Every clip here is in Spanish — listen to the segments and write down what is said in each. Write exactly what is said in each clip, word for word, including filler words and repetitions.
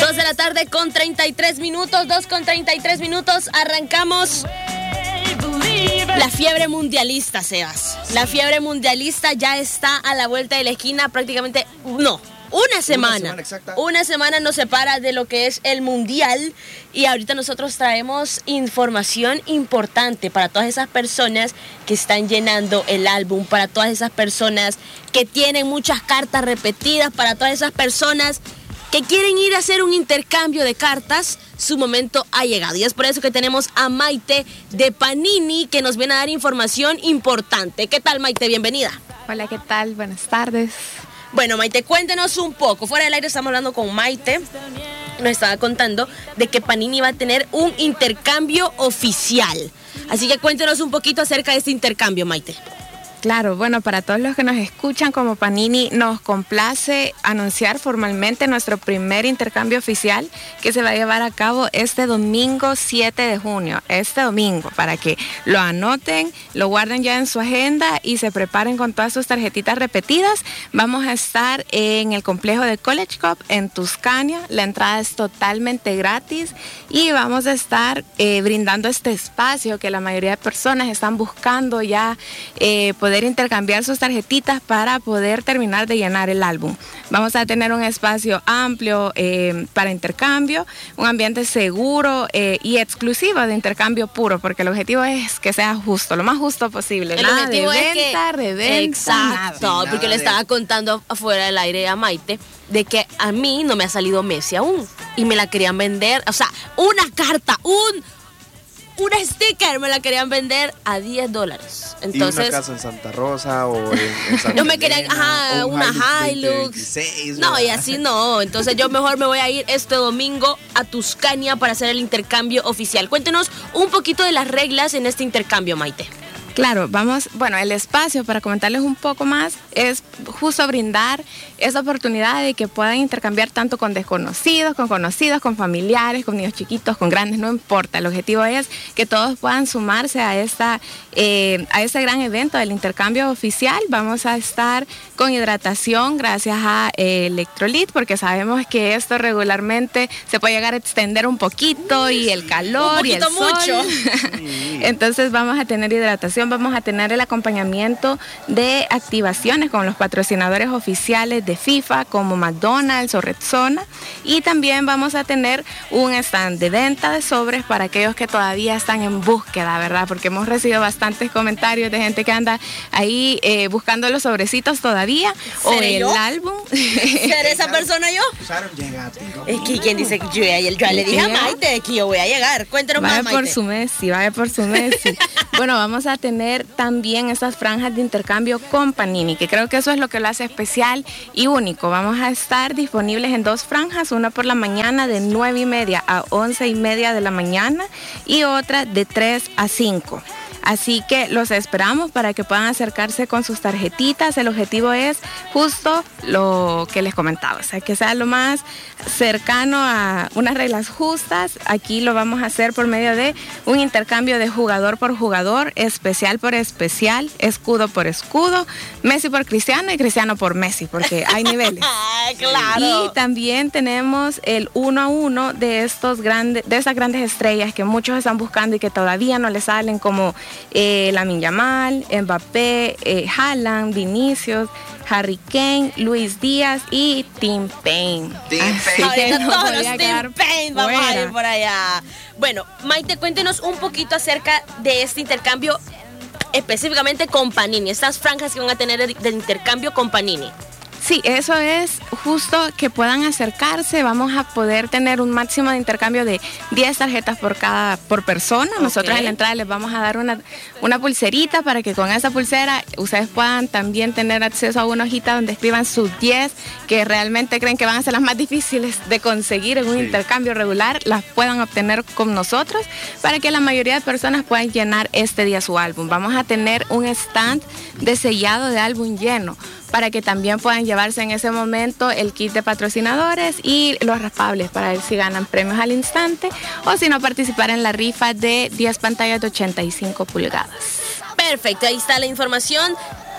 dos de la tarde con treinta y tres minutos, dos con treinta y tres minutos, arrancamos la fiebre mundialista, Sebas. La fiebre mundialista ya está a la vuelta de la esquina, prácticamente, no, una semana. Una semana, exacta. Una semana nos separa de lo que es el mundial y ahorita nosotros traemos información importante para todas esas personas que están llenando el álbum, para todas esas personas que tienen muchas cartas repetidas, para todas esas personas que quieren ir a hacer un intercambio de cartas. Su momento ha llegado y es por eso que tenemos a Maite de Panini que nos viene a dar información importante. ¿Qué tal, Maite? Bienvenida. Hola, ¿qué tal? Buenas tardes. Bueno, Maite, cuéntenos un poco. Fuera del aire estamos hablando con Maite. Nos estaba contando de que Panini va a tener un intercambio oficial. Así que cuéntenos un poquito acerca de este intercambio, Maite. Claro, bueno, para todos los que nos escuchan como Panini, nos complace anunciar formalmente nuestro primer intercambio oficial que se va a llevar a cabo este domingo siete de junio, este domingo, para que lo anoten, lo guarden ya en su agenda y se preparen con todas sus tarjetitas repetidas. Vamos a estar en el complejo de College Cup en Tuscania, la entrada es totalmente gratis y vamos a estar eh, brindando este espacio que la mayoría de personas están buscando ya eh, poder intercambiar sus tarjetitas para poder terminar de llenar el álbum. Vamos a tener un espacio amplio eh, para intercambio, un ambiente seguro eh, y exclusivo de intercambio puro, porque el objetivo es que sea justo, lo más justo posible. El nada objetivo de es venta, que... reventa, exacto, nada. porque le estaba contando afuera del aire a Maite de que a mí no me ha salido Messi aún y me la querían vender, o sea, una carta, un... una sticker me la querían vender a diez dólares. Entonces, y una casa en Santa Rosa o en, en Santa no me querían, ajá, un una Hilux, Hilux. No, y así no. Entonces yo mejor me voy a ir este domingo a Tuscania para hacer el intercambio oficial. Cuéntenos un poquito de las reglas en este intercambio, Maite. Claro, vamos, bueno, el espacio, para comentarles un poco más, es justo brindar esa oportunidad de que puedan intercambiar tanto con desconocidos, con conocidos, con familiares, con niños chiquitos, con grandes, no importa. El objetivo es que todos puedan sumarse a, esta, eh, a este gran evento del intercambio oficial. Vamos a estar con hidratación gracias a eh, Electrolit, porque sabemos que esto regularmente se puede llegar a extender un poquito y el calor y el sol. Mucho. Entonces vamos a tener hidratación. Vamos a tener el acompañamiento de activaciones con los patrocinadores oficiales de FIFA como McDonald's o Rexona y también vamos a tener un stand de venta de sobres para aquellos que todavía están en búsqueda, ¿verdad? Porque hemos recibido bastantes comentarios de gente que anda ahí eh, buscando los sobrecitos todavía o el yo? álbum. ¿Seré esa persona yo? Es que quien dice que yo, yo, yo le dije a Maite que yo voy a llegar. Cuéntanos vaya más, Maite. por su Messi, vaya por su Messi. Bueno, vamos a tener también esas franjas de intercambio con Panini, que creo que eso es lo que lo hace especial y único. Vamos a estar disponibles en dos franjas, una por la mañana de nueve y media a once y media de la mañana y otra de tres a cinco. Así que los esperamos para que puedan acercarse con sus tarjetitas. El objetivo es justo lo que les comentaba, o sea, que sea lo más cercano a unas reglas justas. Aquí lo vamos a hacer por medio de un intercambio de jugador por jugador, especial por especial, escudo por escudo, Messi por Cristiano y Cristiano por Messi, porque hay niveles. Claro. Y también tenemos el uno a uno de estos grandes, de esas grandes estrellas que muchos están buscando y que todavía no les salen, como Eh, Lamine Yamal, Mbappé, eh, Haaland, Vinicius, Harry Kane, Luis Díaz y Tim Payne. Tim Así Payne. que Ahorita no todos podía los quedar Tim Payne vamos a fuera. ir por allá. Bueno, Maite, cuéntenos un poquito acerca de este intercambio específicamente con Panini, estas franjas que van a tener de intercambio con Panini. Sí, eso es justo que puedan acercarse. Vamos a poder tener un máximo de intercambio de diez tarjetas por cada por persona. Okay. Nosotros en la entrada les vamos a dar una, una pulserita para que con esa pulsera ustedes puedan también tener acceso a una hojita donde escriban sus diez que realmente creen que van a ser las más difíciles de conseguir en un sí. intercambio regular. Las puedan obtener con nosotros para que la mayoría de personas puedan llenar este día su álbum. Vamos a tener un stand de sellado de álbum lleno, para que también puedan llevarse en ese momento el kit de patrocinadores y los raspables para ver si ganan premios al instante o si no, participar en la rifa de diez pantallas de ochenta y cinco pulgadas. Perfecto, ahí está la información,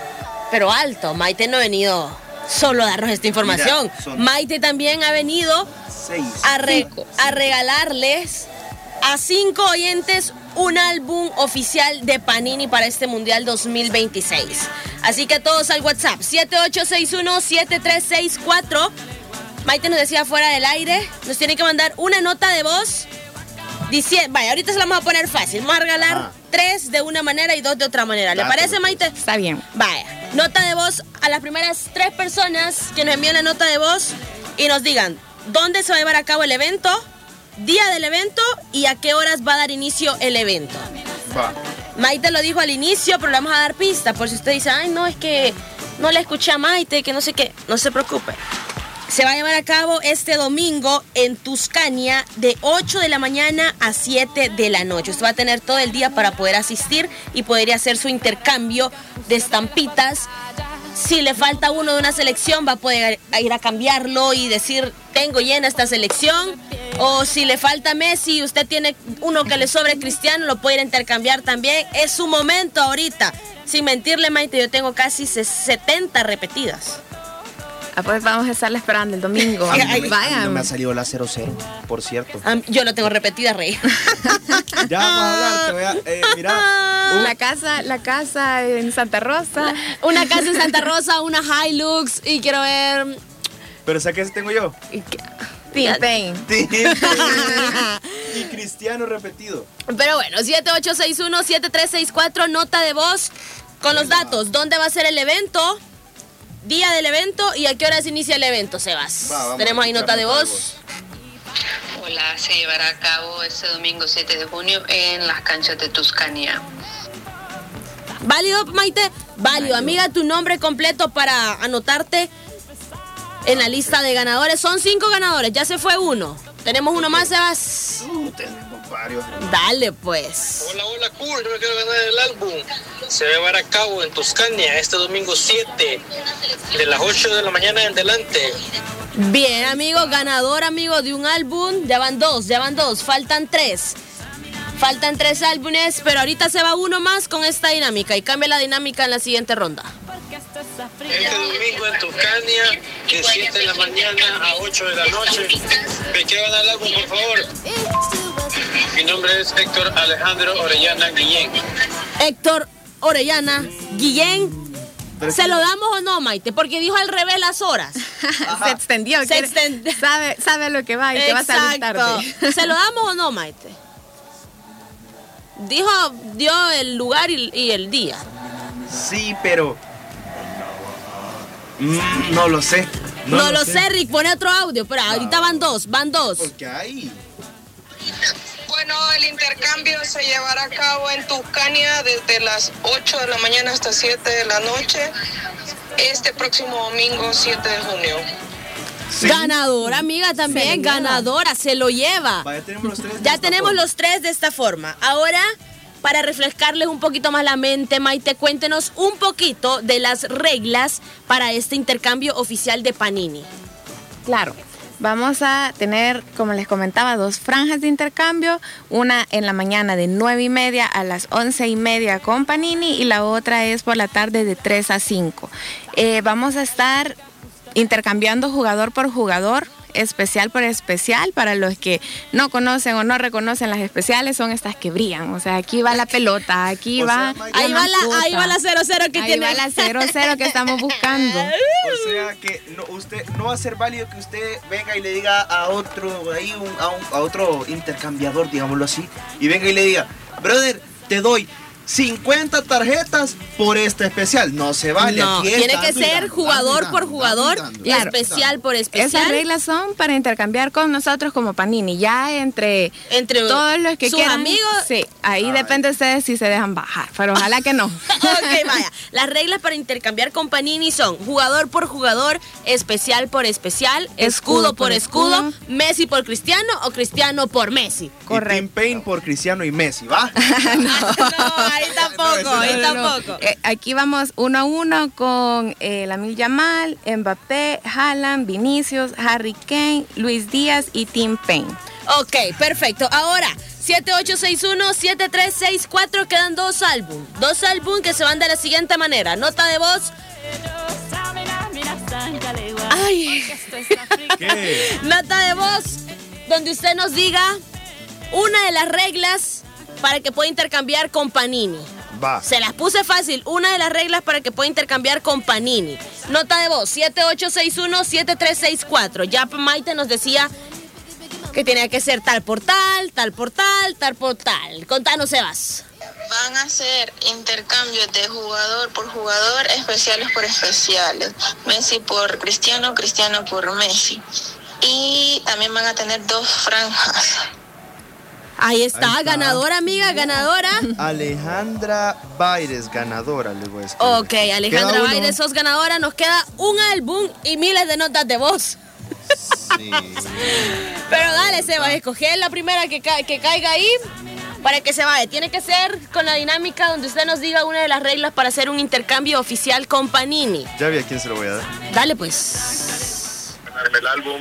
pero alto, Maite no ha venido solo a darnos esta información. Mira, son... Maite también ha venido Seis. A, re- a regalarles a cinco oyentes un álbum oficial de Panini para este Mundial dos mil veintiséis. Así que todos al WhatsApp siete ocho seis uno siete tres seis cuatro. Maite nos decía fuera del aire, nos tiene que mandar una nota de voz diciendo, vaya, ahorita se la vamos a poner fácil, vamos a regalar ah. tres de una manera y dos de otra manera. ¿Le claro, parece, Maite? Está bien. Vaya, nota de voz a las primeras tres personas que nos envíen la nota de voz y nos digan dónde se va a llevar a cabo el evento, día del evento y a qué horas va a dar inicio el evento. Va. Maite lo dijo al inicio, pero le vamos a dar pista por si usted dice, ay, no, es que no le escuché a Maite, que no sé qué, no se preocupe. Se va a llevar a cabo este domingo en Tuscania de ocho de la mañana a siete de la noche. Usted va a tener todo el día para poder asistir y poder hacer su intercambio de estampitas. Si le falta uno de una selección, va a poder ir a cambiarlo y decir, tengo llena esta selección. O si le falta Messi y usted tiene uno que le sobre Cristiano, lo puede ir a intercambiar también. Es su momento ahorita. Sin mentirle, Maite, yo tengo casi setenta repetidas. Ah, pues vamos a estarla esperando el domingo. A mí no me, a mí no me ha salido la cero cero, por cierto. Um, yo lo tengo repetida, Rey. Ya vamos a hablar, te voy a... Eh, mira. Uh. La casa, la casa en Santa Rosa. La, una casa en Santa Rosa, una Hilux y quiero ver... ¿Pero sabes qué tengo yo? Tim Payne. Tim Payne. Y Cristiano repetido. Pero bueno, siete ocho seis uno siete tres seis cuatro, nota de voz con los datos. ¿Dónde va a ser el evento? Día del evento y a qué hora se inicia el evento, Sebas. Va, tenemos ahí nota de voz. Hola, se llevará a cabo este domingo siete de junio en las canchas de Tuscania. ¿Válido, Maite? Válido. Válido. Amiga, tu nombre completo para anotarte en la lista de ganadores. Son cinco ganadores, ya se fue uno. ¿Tenemos uno más, Sebas? Uh, tenemos varios. Dale, pues. Hola, hola, cool. Yo me quiero ganar el álbum. Se va a llevar a cabo en Tuscania este domingo siete, de las ocho de la mañana en adelante. Bien, amigo, ganador, amigo, de un álbum. Ya van dos, ya van dos. Faltan tres. Faltan tres álbumes, pero ahorita se va uno más con esta dinámica y cambia la dinámica en la siguiente ronda. Este domingo en Tuscania, de siete de la mañana a ocho de la noche. ¿Me quiero ganar el álbum, por favor? Mi nombre es Héctor Alejandro Orellana Guillén. Héctor Orellana Guillén. ¿Se lo damos o no, Maite? Porque dijo al revés las horas. Se extendió. Se extendió. Sabe, sabe a lo que va y te va a salir tarde. ¿Se lo damos o no, Maite? Dijo, dio el lugar y, y el día. Sí, pero... Mm, no lo sé. No, no lo sé. sé, Rick. Pone otro audio. Pero no. Ahorita van dos, van dos. ¿Por qué hay? Bueno, el intercambio se llevará a cabo en Tuscania desde las ocho de la mañana hasta siete de la noche, este próximo domingo siete de junio. ¿Sí? Ganadora, amiga, también, se ganadora, se lo lleva. Vaya, tenemos los tres ya tenemos forma. los tres de esta forma. Ahora, para refrescarles un poquito más la mente, Maite, cuéntenos un poquito de las reglas para este intercambio oficial de Panini. Claro. Vamos a tener, como les comentaba, dos franjas de intercambio. Una en la mañana de nueve y media a las once y media con Panini y la otra es por la tarde de tres a cinco. Eh, vamos a estar intercambiando jugador por jugador, especial por especial. Para los que no conocen o no reconocen las especiales, son estas que brillan. O sea, aquí va la pelota, aquí o va... Sea, ahí, va la, ahí va la cero cero que ahí tiene. Ahí va la cero cero que estamos buscando. O sea, que no, usted, no va a ser válido que usted venga y le diga a otro, ahí un, a, un, a otro intercambiador, digámoslo así, y venga y le diga, brother, te doy cincuenta tarjetas por este especial. No se vale. No, tiene que ser dando, jugador dando, por jugador, dando, y claro, especial por especial. Esas reglas son para intercambiar con nosotros como Panini. Ya entre, entre todos los que sus quieran, amigos. Sí, ahí Ay. depende de ustedes si se dejan bajar, pero ojalá que no. Ok, vaya. Las reglas para intercambiar con Panini son jugador por jugador, especial por especial, escudo, escudo por escudo, escudo, Messi por Cristiano o Cristiano por Messi. Correcto. Y Tim Payne por Cristiano y Messi, ¿va? no. no. Ahí tampoco, no, ahí no, no, tampoco. Eh, aquí vamos uno a uno con eh, Lamine Yamal, Mbappé, Haaland, Vinicius, Harry Kane, Luis Díaz y Tim Payne. Ok, perfecto. Ahora, siete ocho seis uno siete tres seis cuatro, quedan dos álbumes. Dos álbumes que se van de la siguiente manera. Nota de voz. Ay. ¿Qué? Nota de voz, donde usted nos diga una de las reglas para que pueda intercambiar con Panini. Va. Se las puse fácil. Una de las reglas para que pueda intercambiar con Panini. Nota de voz, siete ocho seis uno, siete tres seis cuatro. Ya Maite nos decía que tenía que ser tal por tal, tal por tal, tal por tal. Contanos, Sebas. Van a ser intercambios de jugador por jugador, especiales por especiales. Messi por Cristiano, Cristiano por Messi. Y también van a tener dos franjas. Ahí está, Ahí está. ganadora, amiga, ganadora. Alejandra Baires, ganadora, le voy a escribir. Ok, Alejandra Queda uno. Baires, sos ganadora. Nos queda un álbum y miles de notas de voz. Sí. Pero dale, Sebas, escoge la primera que, ca- que caiga ahí para que se vaya. Tiene que ser con la dinámica donde usted nos diga una de las reglas para hacer un intercambio oficial con Panini. Ya vi a quién se lo voy a dar. Dale, pues. Ganarme el álbum.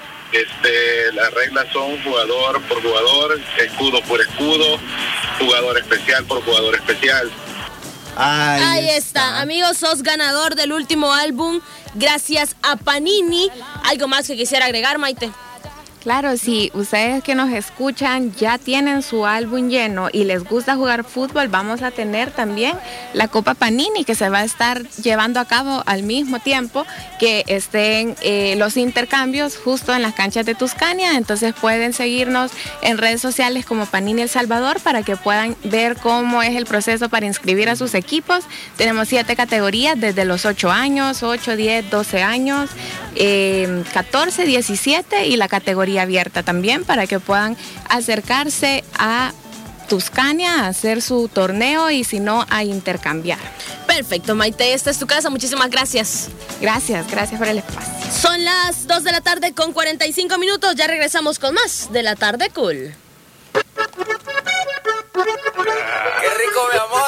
Este, las reglas son jugador por jugador, escudo por escudo, jugador especial por jugador especial. Ahí, Ahí está. Amigos, sos ganador del último álbum gracias a Panini. ¿Algo más que quisiera agregar, Maite? Claro, si ustedes que nos escuchan ya tienen su álbum lleno y les gusta jugar fútbol, vamos a tener también la Copa Panini que se va a estar llevando a cabo al mismo tiempo que estén eh, los intercambios justo en las canchas de Tuscania. Entonces pueden seguirnos en redes sociales como Panini El Salvador para que puedan ver cómo es el proceso para inscribir a sus equipos. Tenemos siete categorías desde los ocho años, ocho, diez, doce años, eh, catorce, diecisiete y la categoría abierta también para que puedan acercarse a Tuscania a hacer su torneo y si no a intercambiar. Perfecto, Maite, esta es tu casa. Muchísimas gracias. Gracias, gracias por el espacio. Son las dos de la tarde con cuarenta y cinco minutos. Ya regresamos con más de La Tarde Cool. Qué rico, mi amor.